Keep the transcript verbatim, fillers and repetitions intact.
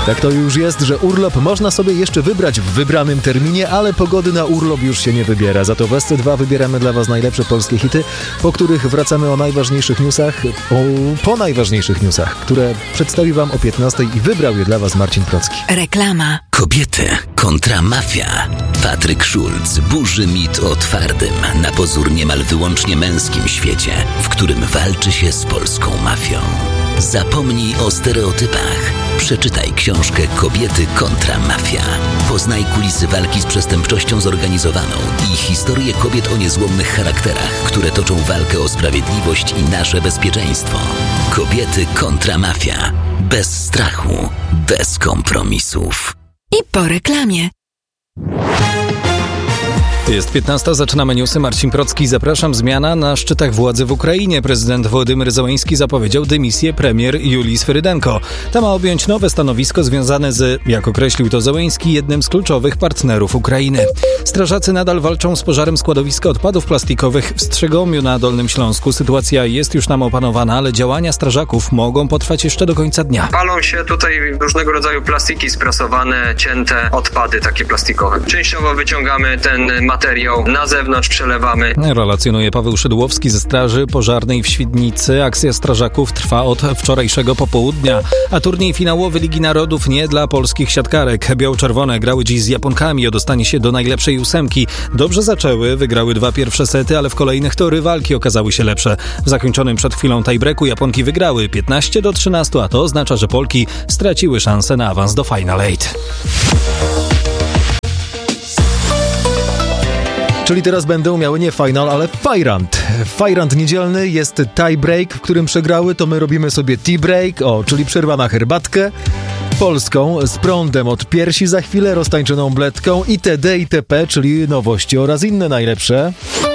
Tak to już jest, że urlop można sobie jeszcze wybrać w wybranym terminie, ale pogody na urlop już się nie wybiera. Za to w S C dwa wybieramy dla Was najlepsze polskie hity, po których wracamy o najważniejszych newsach, o, po najważniejszych newsach, które przedstawi Wam o piętnastej i wybrał je dla Was Marcin Procki. Reklama. Kobiety kontra mafia. Patryk Schulz burzy mit o twardym, na pozór niemal wyłącznie męskim świecie, w którym walczy się z polską mafią. Zapomnij o stereotypach. Przeczytaj książkę Kobiety kontra mafia. Poznaj kulisy walki z przestępczością zorganizowaną i historię kobiet o niezłomnych charakterach, które toczą walkę o sprawiedliwość i nasze bezpieczeństwo. Kobiety kontra mafia. Bez strachu, bez kompromisów. I po reklamie. Jest piętnasta, zaczynamy newsy. Marcin Procki, zapraszam. Zmiana na szczytach władzy w Ukrainie. Prezydent Wołodymyr Zełenski zapowiedział dymisję premier Julii Swyrydenko. Ta ma objąć nowe stanowisko związane z, jak określił to Zełenski, jednym z kluczowych partnerów Ukrainy. Strażacy nadal walczą z pożarem składowiska odpadów plastikowych w Strzegomiu na Dolnym Śląsku. Sytuacja jest już tam opanowana, ale działania strażaków mogą potrwać jeszcze do końca dnia. Palą się tutaj różnego rodzaju plastiki sprasowane, cięte odpady takie plastikowe. Częściowo wyciągamy ten materiał materiał, na zewnątrz przelewamy. Relacjonuje Paweł Szydłowski ze Straży Pożarnej w Świdnicy. Akcja strażaków trwa od wczorajszego popołudnia, a turniej finałowy Ligi Narodów nie dla polskich siatkarek. Biało-czerwone grały dziś z Japonkami o dostanie się do najlepszej ósemki. Dobrze zaczęły, wygrały dwa pierwsze sety, ale w kolejnych to rywalki okazały się lepsze. W zakończonym przed chwilą tiebreaku Japonki wygrały piętnaście do trzynastu, a to oznacza, że Polki straciły szansę na awans do Final Eight. Czyli teraz będą miały nie final, ale fajrant. Fajrant niedzielny, jest tiebreak, w którym przegrały, to my robimy sobie tea break, o, czyli przerwa na herbatkę polską, z prądem od piersi za chwilę, roztańczoną bledką itd. itp., czyli nowości oraz inne najlepsze.